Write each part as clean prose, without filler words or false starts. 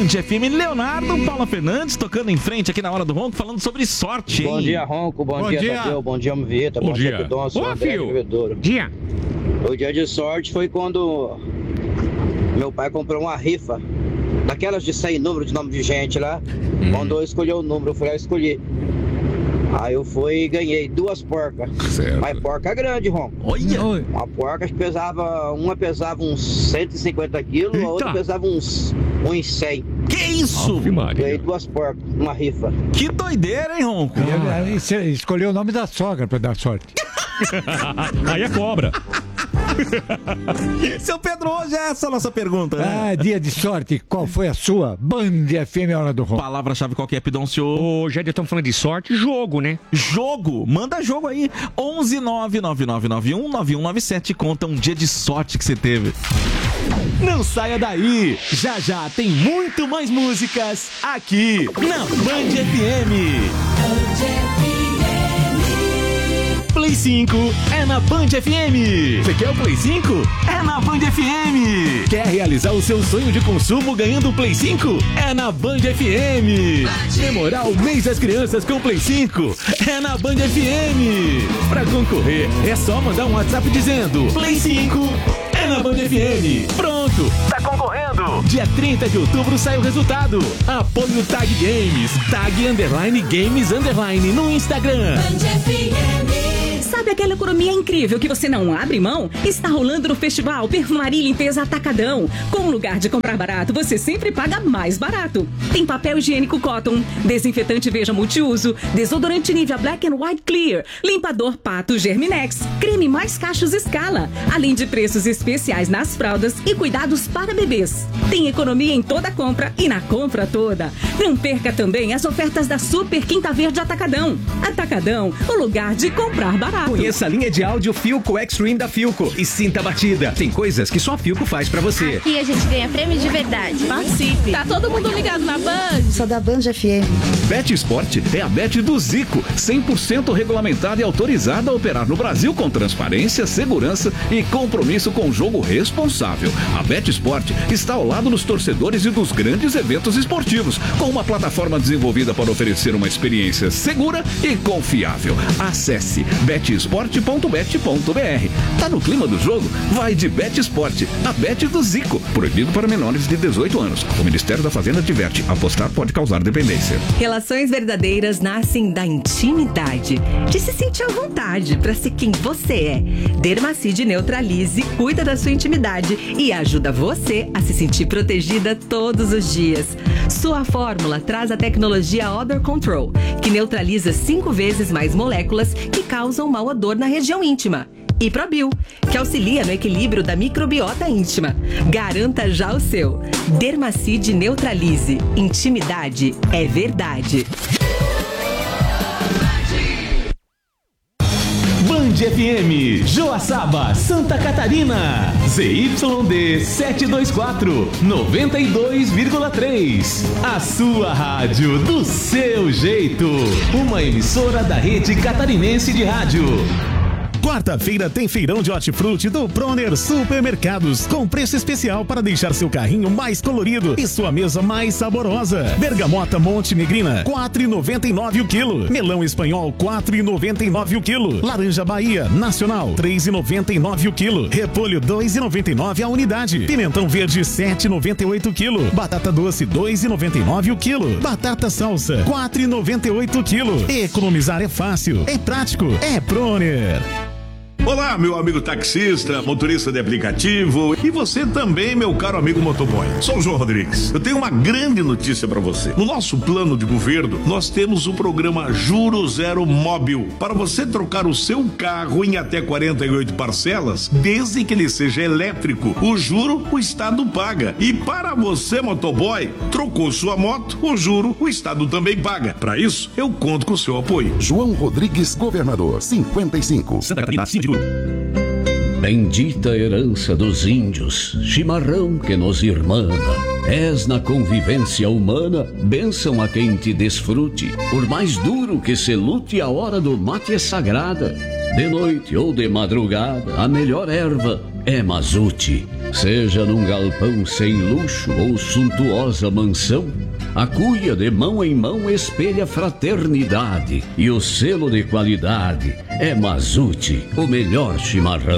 Band FM. Leonardo Paula Fernandes tocando em frente aqui na Hora do Ronco, falando sobre sorte. Bom dia, Ronco. Bom dia, Tadeu. Bom dia, Vieta. Bom dia, Pidonço. Ô, filho. Dia. O dia de sorte foi quando meu pai comprou uma rifa, daquelas de 100 números de nome de gente lá. Mandou eu escolher o número, eu fui lá escolher. Aí eu fui e ganhei 2 porcas. Certo. Mas porca grande, Ronco. Olha! Uma porca que uma pesava uns 150 quilos, a outra pesava uns 100. Que isso? Ganhei 2 porcas, uma rifa. Que doideira, hein, Ronco? E você escolheu o nome da sogra pra dar sorte. Aí é cobra. Seu Pedro, hoje é essa a nossa pergunta, né? Dia de sorte, qual foi a sua? Band FM Hora do Ronco. Palavra-chave qual que é, Pidoncio? Hoje estamos falando de sorte, jogo, né? Jogo, manda jogo aí. 11999919197, conta um dia de sorte que você teve. Não saia daí, já já tem muito mais músicas aqui na Band FM. Play 5 é na Band FM. Você quer o Play 5? É na Band FM. Quer realizar o seu sonho de consumo ganhando o Play 5? É na Band FM. Comemorar o mês das crianças com o Play 5? É na Band FM. Pra concorrer, é só mandar um WhatsApp dizendo Play 5 é na Band FM. Pronto, tá concorrendo. Dia 30 de outubro sai o resultado. Apoio Tag Games, Tag_Games_ no Instagram. Band FM. Sabe aquela economia incrível que você não abre mão? Está rolando no Festival Perfumaria e Limpeza Atacadão. Com lugar de comprar barato, você sempre paga mais barato. Tem papel higiênico Cotton, desinfetante Veja multiuso, desodorante Nivea Black and White Clear, limpador Pato Germinex, creme mais cachos Scala, além de preços especiais nas fraldas e cuidados para bebês. Tem economia em toda compra e na compra toda. Não perca também as ofertas da Super Quinta Verde Atacadão. Atacadão, o lugar de comprar barato. Conheça a linha de áudio Philco Extreme da Philco e sinta a batida. Tem coisas que só a Philco faz pra você. Aqui a gente ganha prêmio de verdade. Participe. Tá todo mundo ligado na Band? Sou da Band FM. Bet Sport é a bet do Zico, 100% regulamentada e autorizada a operar no Brasil com transparência, segurança e compromisso com o jogo responsável. A Bet Sport está ao lado dos torcedores e dos grandes eventos esportivos, com uma plataforma desenvolvida para oferecer uma experiência segura e confiável. Acesse betsport.bet.br. Tá no clima do jogo? Vai de Bet Sport, a bet do Zico. Proibido para menores de 18 anos. O Ministério da Fazenda adverte: apostar pode causar dependência. Relações verdadeiras nascem da intimidade, de se sentir à vontade para ser quem você é. Dermacide Neutralize cuida da sua intimidade e ajuda você a se sentir protegida todos os dias. Sua fórmula traz a tecnologia Odor Control, que neutraliza 5 vezes mais moléculas que causam mau odor na região íntima. E Probil, que auxilia no equilíbrio da microbiota íntima. Garanta já o seu. Dermacide Neutralize. Intimidade é verdade. Band FM, Joaçaba, Santa Catarina. ZYD 724, 92,3. A sua rádio do seu jeito. Uma emissora da Rede Catarinense de Rádio. Quarta-feira tem feirão de hortifruti do Proner Supermercados, com preço especial para deixar seu carrinho mais colorido e sua mesa mais saborosa. Bergamota Monte Negrina, R$ 4,99 o quilo. Melão espanhol, R$ 4,99 o quilo. Laranja Bahia Nacional, R$ 3,99 o quilo. Repolho, R$ 2,99 a unidade. Pimentão verde, R$ 7,98 o quilo. Batata doce, R$ 2,99 o quilo. Batata salsa, R$ 4,98 o quilo. Economizar é fácil, é prático, é Proner. Olá, meu amigo taxista, motorista de aplicativo e você também, meu caro amigo motoboy. Sou o João Rodrigues. Eu tenho uma grande notícia para você. No nosso plano de governo, nós temos o programa Juro Zero Móbil para você trocar o seu carro em até 48 parcelas, desde que ele seja elétrico. O juro, o Estado paga. E para você, motoboy, trocou sua moto, o juro, o Estado também paga. Para isso, eu conto com o seu apoio. João Rodrigues, governador, 55. Santa Catarina, Síndico. Bendita herança dos índios, chimarrão que nos irmana. És na convivência humana, bênção a quem te desfrute. Por mais duro que se lute, a hora do mate é sagrada. De noite ou de madrugada, a melhor erva é Mazute. Seja num galpão sem luxo ou suntuosa mansão, a cuia de mão em mão espelha fraternidade. E o selo de qualidade é Mazute, o melhor chimarrão.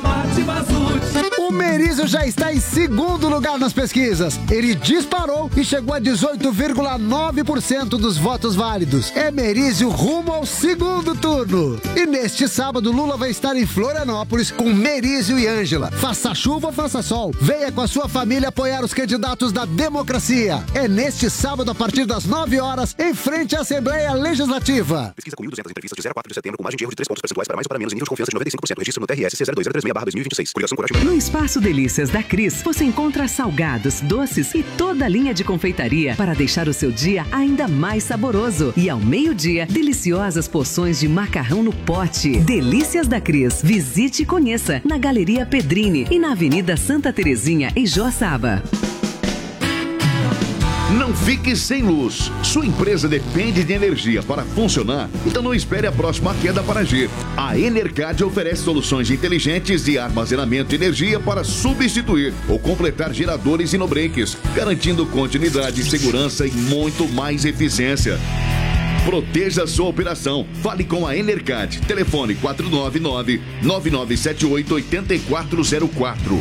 O Merizio já está em segundo lugar nas pesquisas. Ele disparou e chegou a 18,9% dos votos válidos. É Merizio rumo ao segundo turno. E neste sábado, Lula vai estar em Florianópolis com Merizio e Ângela. Faça chuva ou faça sol, venha com a sua família apoiar os candidatos da democracia. É neste sábado, a partir das 9 horas, em frente à Assembleia Legislativa. Pesquisa com 1.200 entrevistas de 0 a 4 de setembro, com margem de erro de 3 pontos percentuais para mais ou para menos em nível de confiança de 95%. Registro no TRS C0203/2026. Coligação Coragem. No Espaço Delícias da Cris, você encontra salgados, doces e toda a linha de confeitaria para deixar o seu dia ainda mais saboroso. E ao meio-dia, deliciosas porções de macarrão no pote. Delícias da Cris. Visite e conheça na Galeria Pedrini e na Avenida Santa Terezinha, em Joaçaba. Não fique sem luz. Sua empresa depende de energia para funcionar, então não espere a próxima queda para agir. A Enercad oferece soluções inteligentes de armazenamento de energia para substituir ou completar geradores e no-breaks, garantindo continuidade, segurança e muito mais eficiência. Proteja sua operação. Fale com a Enercad. Telefone 499-9978-8404.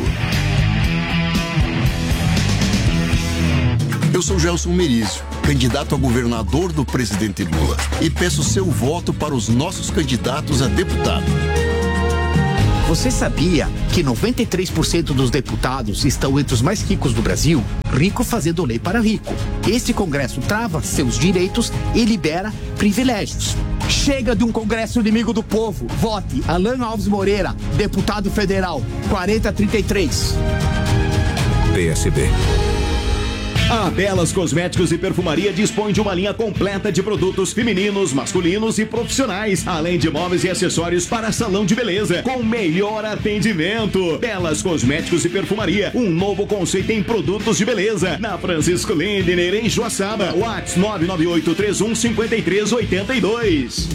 Eu sou Gelson Merizio, candidato a governador do presidente Lula, e peço seu voto para os nossos candidatos a deputado. Você sabia que 93% dos deputados estão entre os mais ricos do Brasil? Rico fazendo lei para rico. Este Congresso trava seus direitos e libera privilégios. Chega de um Congresso inimigo do povo. Vote Alan Alves Moreira, deputado federal, 4033. PSB. A Belas Cosméticos e Perfumaria dispõe de uma linha completa de produtos femininos, masculinos e profissionais, além de móveis e acessórios para salão de beleza, com melhor atendimento. Belas Cosméticos e Perfumaria, um novo conceito em produtos de beleza, na Francisco Lindner, em Joaçaba. WhatsApp 998315382.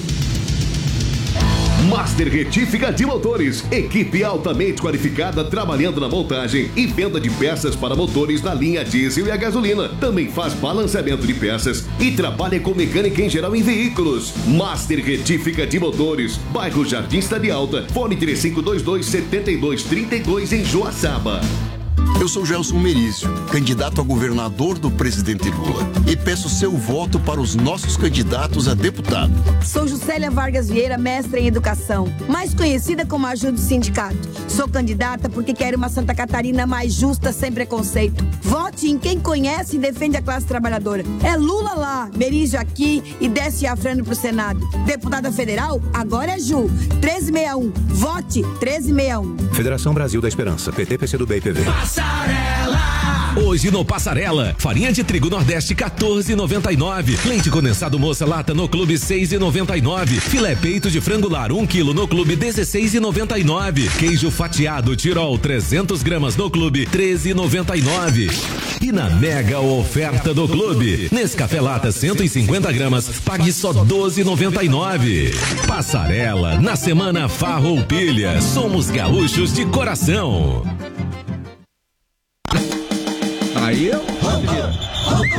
Master Retífica de Motores. Equipe altamente qualificada trabalhando na montagem e venda de peças para motores na linha diesel e a gasolina. Também faz balanceamento de peças e trabalha com mecânica em geral em veículos. Master Retífica de Motores. Bairro Jardim Cidade Alta. Fone 3522-7232 em Joaçaba. Eu sou Gelson Merizio, candidato a governador do presidente Lula, e peço seu voto para os nossos candidatos a deputado. Sou Juscelia Vargas Vieira, mestra em educação, mais conhecida como ajuda do sindicato. Sou candidata porque quero uma Santa Catarina mais justa, sem preconceito. Vote em quem conhece e defende a classe trabalhadora. É Lula lá, Merizio aqui e desce Afrano pro Senado. Deputada federal, agora é Ju. 1361. Vote 1361. Federação Brasil da Esperança. PT, PCdoB e PV. Hoje no Passarela, farinha de trigo Nordeste 14,99, leite condensado Moça Lata no Clube 6,99, filé peito de frango lar 1 kg no Clube 16,99, queijo fatiado Tirol 300 gramas no Clube 13,99. E na mega oferta do Clube, Nescafé Lata 150 gramas, pague só 12,99. Passarela, na semana Farroupilha, somos gaúchos de coração. Aí eu...